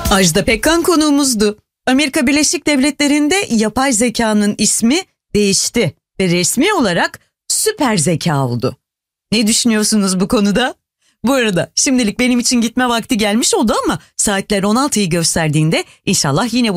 Ajda Pekkan konuğumuzdu. Amerika Birleşik Devletleri'nde yapay zekanın ismi değişti ve resmi olarak süper zeka oldu. Ne düşünüyorsunuz bu konuda? Bu arada şimdilik benim için gitme vakti gelmiş oldu ama saatler 16'yı gösterdiğinde inşallah yine